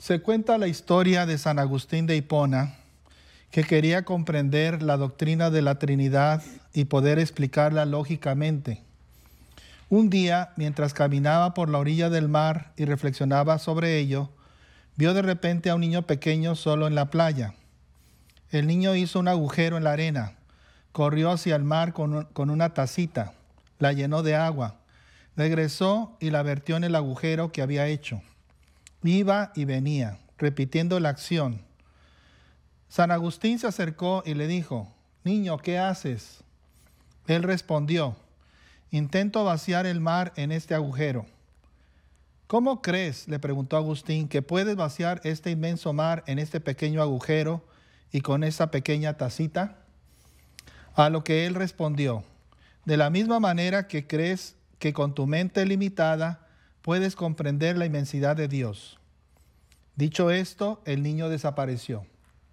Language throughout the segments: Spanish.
Se cuenta la historia de San Agustín de Hipona, que quería comprender la doctrina de la Trinidad y poder explicarla lógicamente. Un día, mientras caminaba por la orilla del mar y reflexionaba sobre ello, vio de repente a un niño pequeño solo en la playa. El niño hizo un agujero en la arena, corrió hacia el mar con una tacita, la llenó de agua, regresó y la vertió en el agujero que había hecho. Iba y venía, repitiendo la acción. San Agustín se acercó y le dijo: «Niño, ¿qué haces?». Él respondió: «Intento vaciar el mar en este agujero». «¿Cómo crees?», le preguntó Agustín, «que puedes vaciar este inmenso mar en este pequeño agujero y con esa pequeña tacita?». A lo que él respondió: «De la misma manera que crees que con tu mente limitada puedes comprender la inmensidad de Dios». Dicho esto, el niño desapareció.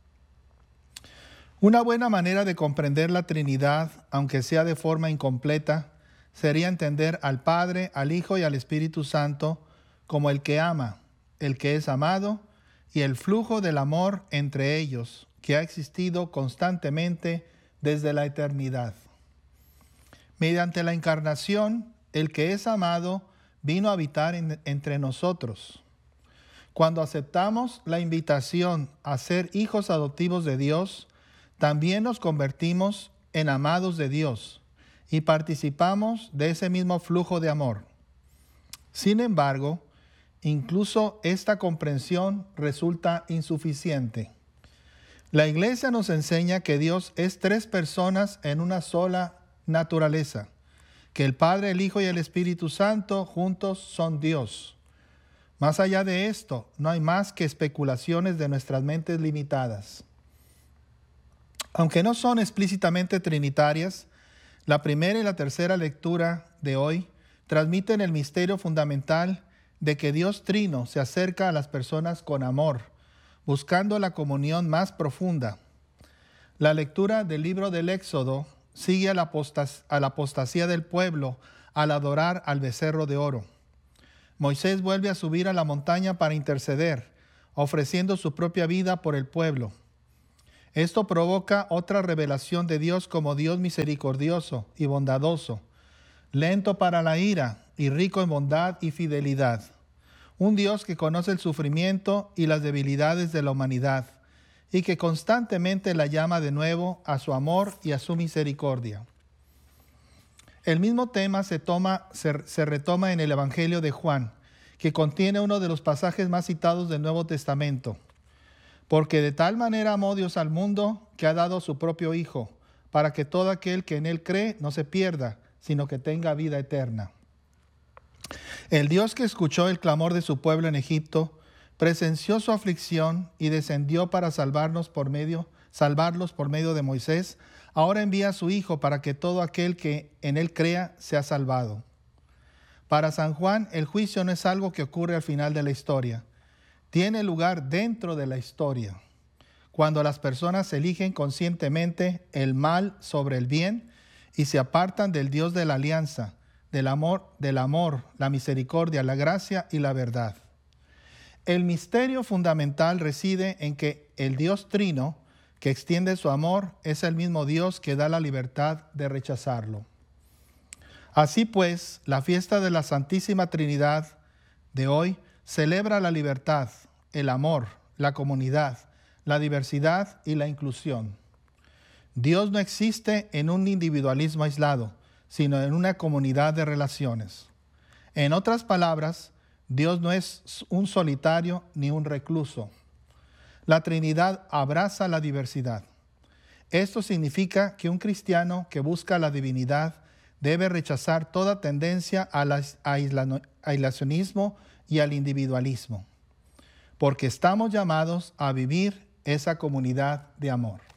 Una buena manera de comprender la Trinidad, aunque sea de forma incompleta, sería entender al Padre, al Hijo y al Espíritu Santo como el que ama, el que es amado, y el flujo del amor entre ellos, que ha existido constantemente desde la eternidad. Mediante la encarnación, el que es amado vino a habitar entre nosotros. Cuando aceptamos la invitación a ser hijos adoptivos de Dios, también nos convertimos en amados de Dios y participamos de ese mismo flujo de amor. Sin embargo, incluso esta comprensión resulta insuficiente. La Iglesia nos enseña que Dios es tres personas en una sola naturaleza, que el Padre, el Hijo y el Espíritu Santo juntos son Dios. Más allá de esto, no hay más que especulaciones de nuestras mentes limitadas. Aunque no son explícitamente trinitarias, la primera y la tercera lectura de hoy transmiten el misterio fundamental de que Dios Trino se acerca a las personas con amor, buscando la comunión más profunda. La lectura del libro del Éxodo sigue a la apostasía del pueblo al adorar al becerro de oro. Moisés vuelve a subir a la montaña para interceder, ofreciendo su propia vida por el pueblo. Esto provoca otra revelación de Dios como Dios misericordioso y bondadoso, lento para la ira y rico en bondad y fidelidad. Un Dios que conoce el sufrimiento y las debilidades de la humanidad y que constantemente la llama de nuevo a su amor y a su misericordia. El mismo tema se retoma en el Evangelio de Juan, que contiene uno de los pasajes más citados del Nuevo Testamento. Porque de tal manera amó Dios al mundo que ha dado su propio Hijo, para que todo aquel que en él cree no se pierda, sino que tenga vida eterna. El Dios que escuchó el clamor de su pueblo en Egipto, presenció su aflicción y descendió para salvarlos por medio de Moisés, ahora envía a su Hijo para que todo aquel que en él crea sea salvado. Para San Juan, el juicio no es algo que ocurre al final de la historia. Tiene lugar dentro de la historia, cuando las personas eligen conscientemente el mal sobre el bien y se apartan del Dios de la alianza, del amor, la misericordia, la gracia y la verdad. El misterio fundamental reside en que el Dios Trino, que extiende su amor, es el mismo Dios que da la libertad de rechazarlo. Así pues, la fiesta de la Santísima Trinidad de hoy celebra la libertad, el amor, la comunidad, la diversidad y la inclusión. Dios no existe en un individualismo aislado, sino en una comunidad de relaciones. En otras palabras, Dios no es un solitario ni un recluso. La Trinidad abraza la diversidad. Esto significa que un cristiano que busca la divinidad debe rechazar toda tendencia al aislacionismo y al individualismo, porque estamos llamados a vivir esa comunidad de amor.